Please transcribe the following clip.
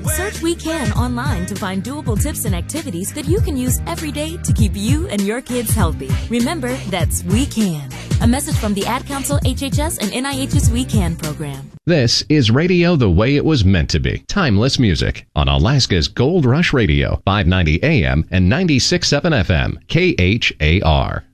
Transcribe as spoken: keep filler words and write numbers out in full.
Search We Can online to find doable tips and activities that you can use every day to keep you and your kids healthy. Remember, that's We Can. A message from the Ad Council, H H S, and N I H's We Can program. This is radio the way it was meant to be. Timeless music on Alaska's Gold Rush Radio, five ninety A M and ninety-six point seven F M, K H A R.